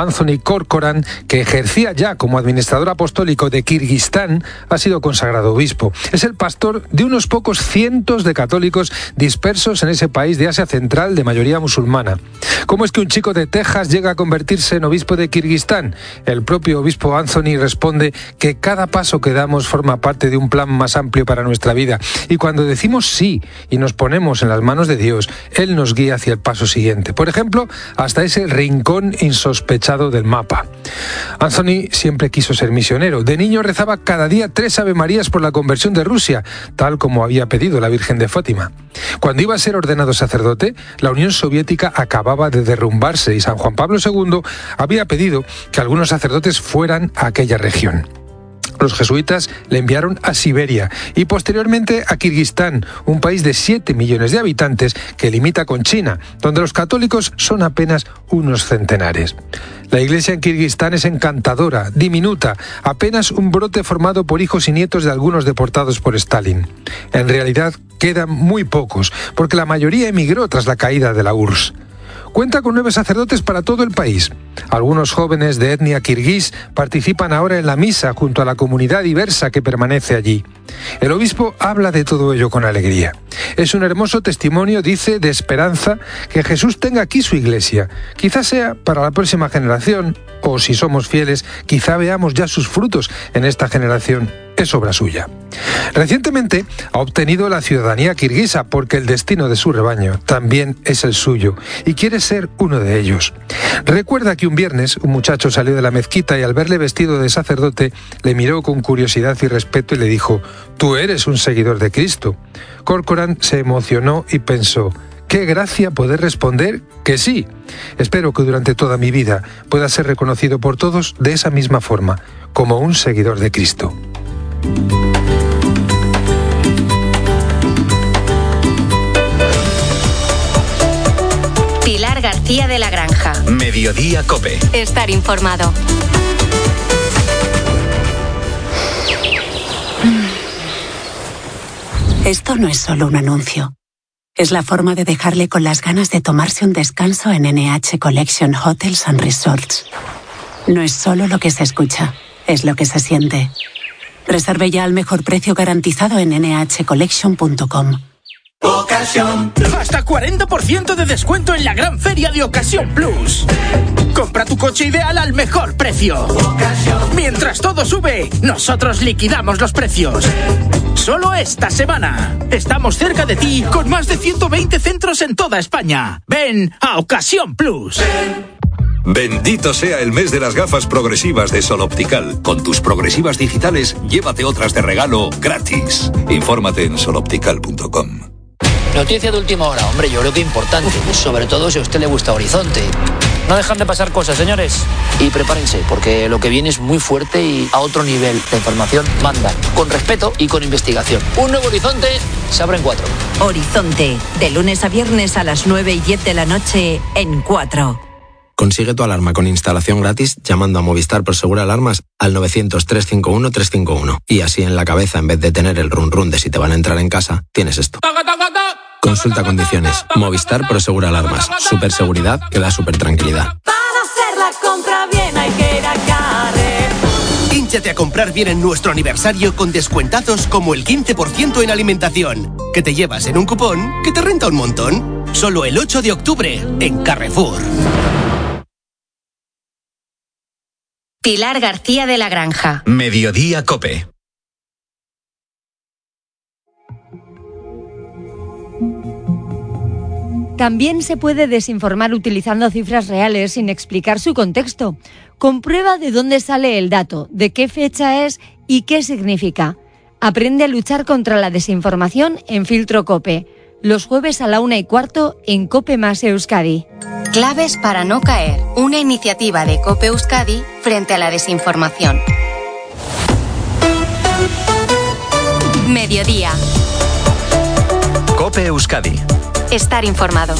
Anthony Corcoran, que ejercía ya como administrador apostólico de Kirguistán, ha sido consagrado obispo. Es el pastor de unos pocos cientos de católicos dispersos en ese país de Asia Central de mayoría musulmana. ¿Cómo es que un chico de Texas llega a convertirse en obispo de Kirguistán? El propio obispo Anthony responde que cada paso que damos forma parte de un plan más amplio para nuestra vida, y cuando decimos sí y nos ponemos en las manos de Dios, Él nos guía hacia el paso siguiente. Por ejemplo, hasta ese rincón insospechado del mapa. Anthony siempre quiso ser misionero. De niño rezaba cada día 3 Avemarías por la conversión de Rusia, tal como había pedido la Virgen de Fátima. Cuando iba a ser ordenado sacerdote, la Unión Soviética acababa de derrumbarse y San Juan Pablo II había pedido que algunos sacerdotes fueran a aquella región. Los jesuitas le enviaron a Siberia y posteriormente a Kirguistán, un país de 7 millones de habitantes que limita con China, donde los católicos son apenas unos centenares. La iglesia en Kirguistán es encantadora, diminuta, apenas un brote formado por hijos y nietos de algunos deportados por Stalin. En realidad quedan muy pocos, porque la mayoría emigró tras la caída de la URSS. Cuenta con 9 sacerdotes para todo el país. Algunos jóvenes de etnia kirguís participan ahora en la misa junto a la comunidad diversa que permanece allí. El obispo habla de todo ello con alegría. Es un hermoso testimonio, dice, de esperanza que Jesús tenga aquí su iglesia. Quizás sea para la próxima generación, o si somos fieles, quizá veamos ya sus frutos en esta generación. Es obra suya. Recientemente ha obtenido la ciudadanía kirguisa porque el destino de su rebaño también es el suyo y quiere ser uno de ellos. Recuerda que un viernes un muchacho salió de la mezquita y al verle vestido de sacerdote le miró con curiosidad y respeto y le dijo: «Tú eres un seguidor de Cristo». Corcoran se emocionó y pensó: «Qué gracia poder responder que sí. Espero que durante toda mi vida pueda ser reconocido por todos de esa misma forma, como un seguidor de Cristo». Pilar García de la Granja. Mediodía COPE. Estar informado. Esto no es solo un anuncio. Es la forma de dejarle con las ganas de tomarse un descanso en NH Collection Hotels and Resorts. No es solo lo que se escucha, es lo que se siente. Reserve ya al mejor precio garantizado en nhcollection.com. Ocasión. Hasta 40% de descuento en la gran feria de Ocasión Plus. Compra tu coche ideal al mejor precio. Mientras todo sube, nosotros liquidamos los precios. Solo esta semana. Estamos cerca de ti con más de 120 centros en toda España. Ven a Ocasión Plus. Bendito sea el mes de las gafas progresivas de Sol Optical. Con tus progresivas digitales, llévate otras de regalo gratis. Infórmate en soloptical.com. Noticia de última hora, hombre, yo creo que importante, sobre todo si a usted le gusta Horizonte. No dejan de pasar cosas, señores. Y prepárense, porque lo que viene es muy fuerte y a otro nivel. La información manda, con respeto y con investigación. Un nuevo Horizonte se abre en 4. Horizonte, de lunes a viernes a las 9 y 10 de la noche en 4. Consigue tu alarma con instalación gratis llamando a Movistar Prosegur Alarmas al 900-351-351. Y así en la cabeza, en vez de tener el run run de si te van a entrar en casa, tienes esto. Consulta condiciones. Movistar Prosegur Alarmas. Super seguridad que da super tranquilidad. Para hacer la compra bien hay que ir a Carrer. Hínchate a comprar bien en nuestro aniversario con descuentazos como el 15% en alimentación, que te llevas en un cupón que te renta un montón. Solo el 8 de octubre en Carrefour. Pilar García de la Granja. Mediodía COPE. También se puede desinformar utilizando cifras reales sin explicar su contexto. Comprueba de dónde sale el dato, de qué fecha es y qué significa. Aprende a luchar contra la desinformación en Filtro COPE. Los jueves a la 1:15 en COPE más Euskadi. Claves para no caer. Una iniciativa de COPE Euskadi frente a la desinformación. Mediodía. COPE Euskadi. Estar informado.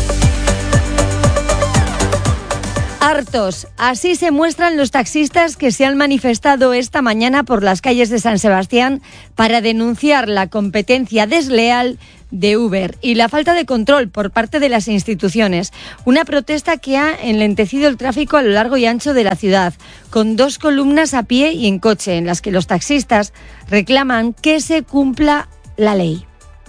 Hartos. Así se muestran los taxistas que se han manifestado esta mañana por las calles de San Sebastián para denunciar la competencia desleal de Uber y la falta de control por parte de las instituciones. Una protesta que ha enlentecido el tráfico a lo largo y ancho de la ciudad, con 2 columnas a pie y en coche, en las que los taxistas reclaman que se cumpla la ley.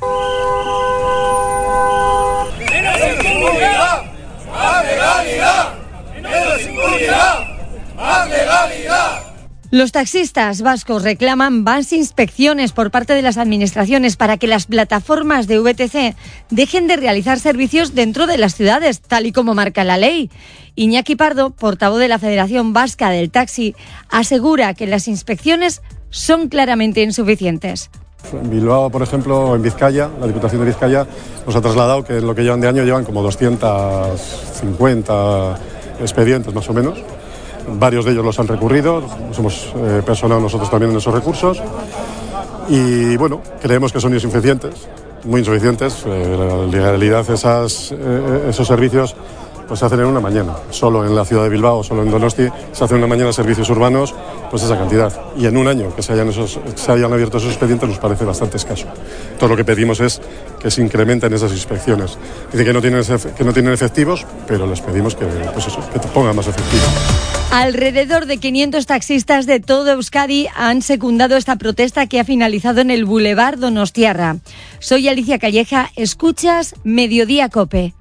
Los taxistas vascos reclaman más inspecciones por parte de las administraciones para que las plataformas de VTC dejen de realizar servicios dentro de las ciudades, tal y como marca la ley. Iñaki Pardo, portavoz de la Federación Vasca del Taxi, asegura que las inspecciones son claramente insuficientes. En Bilbao, por ejemplo, en Vizcaya, la Diputación de Vizcaya nos ha trasladado que en lo que llevan de año llevan como 250 expedientes más o menos. Varios de ellos los han recurrido, nos hemos personado nosotros también en esos recursos y bueno, creemos que son insuficientes, muy insuficientes. En realidad esos servicios pues se hacen en una mañana, solo en la ciudad de Bilbao, solo en Donosti, se hacen en una mañana servicios urbanos, pues esa cantidad. Y en un año que se hayan abierto esos expedientes nos parece bastante escaso. Todo lo que pedimos es que se incrementen esas inspecciones. Dicen que no tienen efectivos, pero les pedimos que pongan más efectivos. Alrededor de 500 taxistas de todo Euskadi han secundado esta protesta que ha finalizado en el Boulevard Donostiarra. Soy Alicia Calleja, escuchas Mediodía COPE.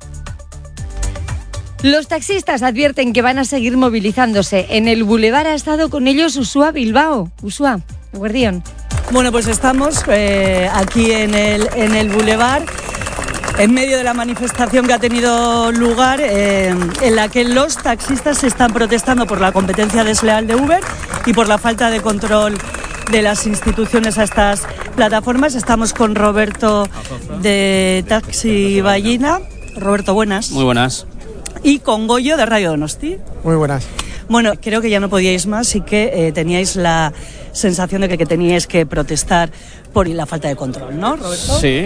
Los taxistas advierten que van a seguir movilizándose. En el Boulevard ha estado con ellos Usua Bilbao. Usua, Guardión. Bueno, pues estamos aquí en el Boulevard, en medio de la manifestación que ha tenido lugar, en la que los taxistas están protestando por la competencia desleal de Uber y por la falta de control de las instituciones a estas plataformas. Estamos con Roberto de Taxi Ballina. Roberto, buenas. Muy buenas. Y con Goyo de Radio Donosti. Muy buenas. Bueno, creo que ya no podíais más y que teníais la sensación de que teníais que protestar por la falta de control, ¿no, Roberto? Sí,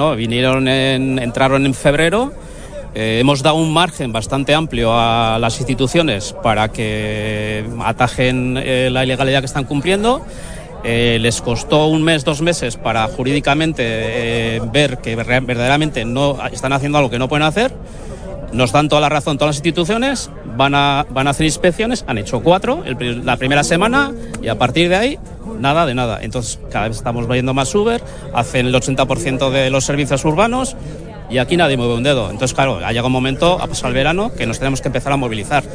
entraron en febrero. Hemos dado un margen bastante amplio a las instituciones para que atajen la ilegalidad que están cumpliendo. Les costó 1 mes, 2 meses para jurídicamente ver que verdaderamente no están haciendo algo que no pueden hacer. Nos dan toda la razón todas las instituciones, van a hacer inspecciones, han hecho 4 la primera semana y a partir de ahí nada de nada. Entonces cada vez estamos viendo más Uber, hacen el 80% de los servicios urbanos y aquí nadie mueve un dedo. Entonces claro, ha llegado un momento, ha pasado el verano, que nos tenemos que empezar a movilizar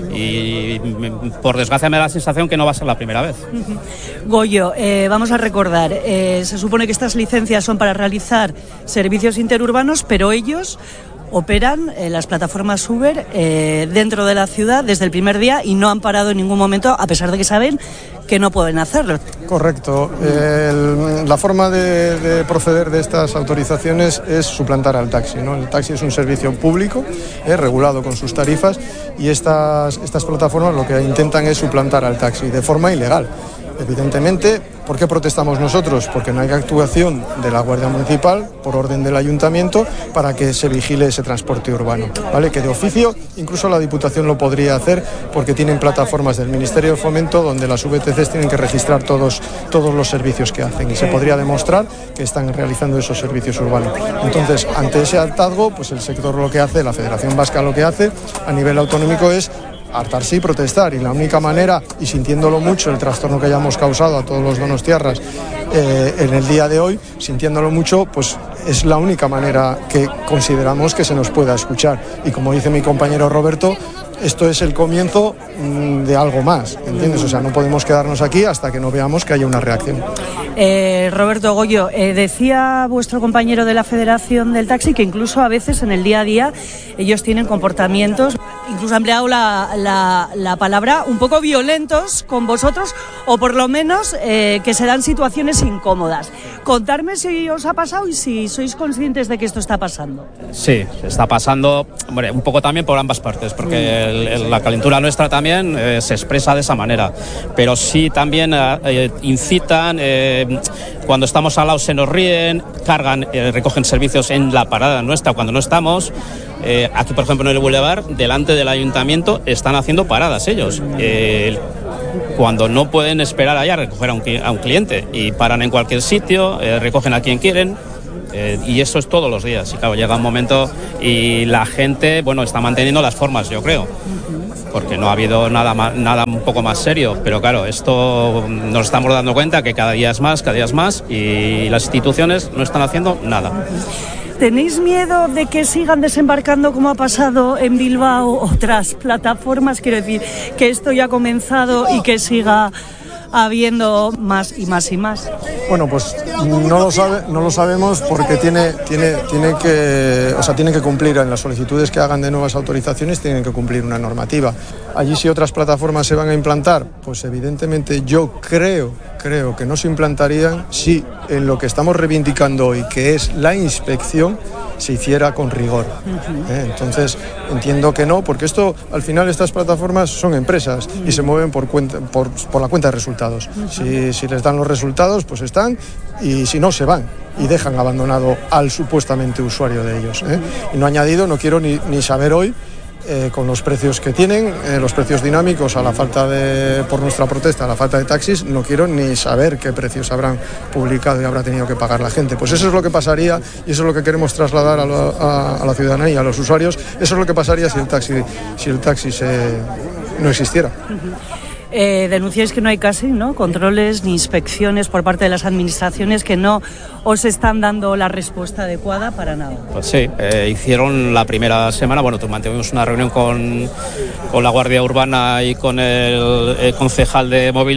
y por desgracia me da la sensación que no va a ser la primera vez. Goyo, vamos a recordar, se supone que estas licencias son para realizar servicios interurbanos, pero ellos operan las plataformas Uber dentro de la ciudad desde el primer día y no han parado en ningún momento, a pesar de que saben que no pueden hacerlo. Correcto. La forma de proceder de estas autorizaciones es suplantar al taxi, ¿no? El taxi es un servicio público, regulado con sus tarifas, y estas plataformas lo que intentan es suplantar al taxi de forma ilegal. Evidentemente, ¿por qué protestamos nosotros? Porque no hay actuación de la Guardia Municipal por orden del Ayuntamiento para que se vigile ese transporte urbano, ¿vale? Que de oficio incluso la Diputación lo podría hacer porque tienen plataformas del Ministerio de Fomento donde las VTCs tienen que registrar todos los servicios que hacen y se podría demostrar que están realizando esos servicios urbanos. Entonces, ante ese hartazgo, pues el sector lo que hace, la Federación Vasca lo que hace a nivel autonómico es hartarse y protestar, y la única manera, y sintiéndolo mucho el trastorno que hayamos causado a todos los donostiarras en el día de hoy, sintiéndolo mucho, pues es la única manera que consideramos que se nos pueda escuchar. Y como dice mi compañero Roberto, esto es el comienzo de algo más, ¿entiendes? O sea, no podemos quedarnos aquí hasta que no veamos que haya una reacción. Roberto, Goyo, decía vuestro compañero de la Federación del Taxi que incluso a veces en el día a día ellos tienen comportamientos, incluso ha empleado la palabra, un poco violentos con vosotros, o por lo menos que se dan situaciones incómodas. Contadme si os ha pasado y si sois conscientes de que esto está pasando. Sí, está pasando, hombre, un poco también por ambas partes, porque la calentura nuestra también se expresa de esa manera, pero sí también incitan, cuando estamos al lado se nos ríen, cargan, recogen servicios en la parada nuestra cuando no estamos. Aquí, por ejemplo, en el Boulevard, delante del Ayuntamiento, están haciendo paradas ellos. Cuando no pueden esperar allá a recoger a un cliente y paran en cualquier sitio, recogen a quien quieren. Y eso es todos los días. Y claro, llega un momento y la gente, bueno, está manteniendo las formas, yo creo. Porque no ha habido nada un poco más serio. Pero claro, esto nos estamos dando cuenta que cada día es más y las instituciones no están haciendo nada. ¿Tenéis miedo de que sigan desembarcando como ha pasado en Bilbao otras plataformas? Quiero decir, que esto ya ha comenzado y que siga habiendo más y más y más. Bueno, pues no lo sabemos porque tiene que cumplir en las solicitudes que hagan de nuevas autorizaciones, tienen que cumplir una normativa. Allí, si otras plataformas se van a implantar, pues evidentemente yo creo que no se implantarían si en lo que estamos reivindicando hoy, que es la inspección, se hiciera con rigor. Entonces entiendo que no, porque esto al final estas plataformas son empresas y se mueven por la cuenta de resultados. Si les dan los resultados, pues están, y si no, se van y dejan abandonado al supuestamente usuario de ellos. Y no añadido, no quiero ni saber hoy, con los precios que tienen, los precios dinámicos, por nuestra protesta, a la falta de taxis, no quiero ni saber qué precios habrán publicado y habrá tenido que pagar la gente. Pues eso es lo que pasaría, y eso es lo que queremos trasladar a la ciudadanía, a los usuarios. Eso es lo que pasaría si el taxi no existiera. Denunciáis que no hay casi controles ni inspecciones por parte de las administraciones, que no os están dando la respuesta adecuada para nada. Pues sí, hicieron la primera semana, mantuvimos una reunión con la Guardia Urbana y con el concejal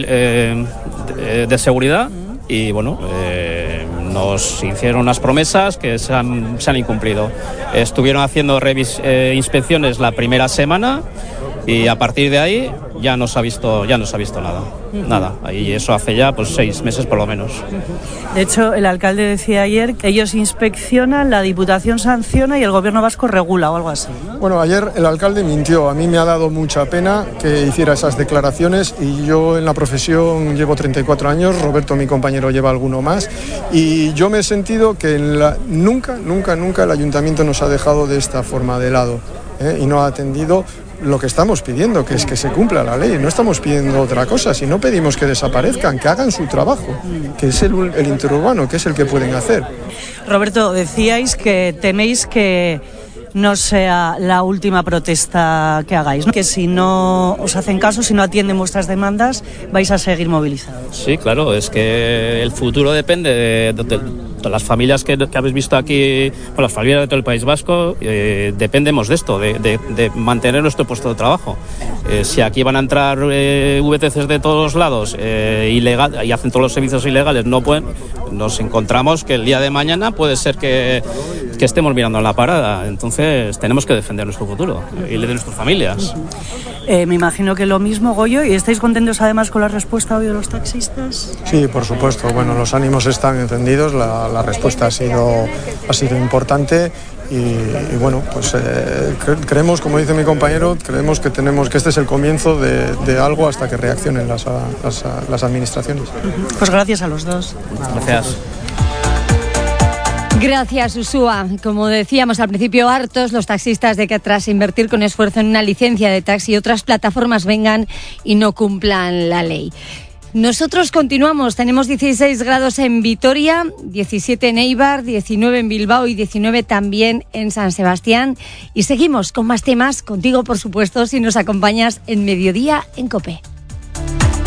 de seguridad y nos hicieron unas promesas que se han incumplido. Estuvieron haciendo inspecciones la primera semana y a partir de ahí ya no se ha visto nada. Y eso hace ya 6 meses por lo menos. De hecho, el alcalde decía ayer que ellos inspeccionan, la Diputación sanciona y el Gobierno vasco regula o algo así, ¿no? Bueno, ayer el alcalde mintió. A mí me ha dado mucha pena que hiciera esas declaraciones, y yo en la profesión llevo 34 años, Roberto, mi compañero, lleva alguno más, y yo me he sentido que nunca el ayuntamiento nos ha dejado de esta forma de lado, y no ha atendido lo que estamos pidiendo, que es que se cumpla la ley. No estamos pidiendo otra cosa, si no pedimos que desaparezcan, que hagan su trabajo, que es el interurbano, que es el que pueden hacer. Roberto, decíais que teméis que no sea la última protesta que hagáis, ¿no? Que si no os hacen caso, si no atienden vuestras demandas, vais a seguir movilizados. Sí, claro, es que el futuro depende de las familias que habéis visto aquí, las familias de todo el País Vasco, dependemos de esto, de mantener nuestro puesto de trabajo. Si aquí van a entrar VTCs de todos lados ilegal, y hacen todos los servicios ilegales, no pueden, nos encontramos que el día de mañana puede ser que estemos mirando en la parada. Entonces tenemos que defender nuestro futuro y el de nuestras familias. Me imagino que lo mismo, Goyo. ¿Y estáis contentos además con la respuesta hoy de los taxistas? Sí, por supuesto. Bueno, los ánimos están encendidos, la respuesta ha sido importante. Y bueno, pues creemos, como dice mi compañero, creemos que este es el comienzo de algo hasta que reaccionen las administraciones. Pues gracias a los dos. Gracias. Gracias, Uxua. Como decíamos al principio, hartos los taxistas de que tras invertir con esfuerzo en una licencia de taxi, otras plataformas vengan y no cumplan la ley. Nosotros continuamos, tenemos 16 grados en Vitoria, 17 en Eibar, 19 en Bilbao y 19 también en San Sebastián. Y seguimos con más temas, contigo por supuesto, si nos acompañas en Mediodía en COPE.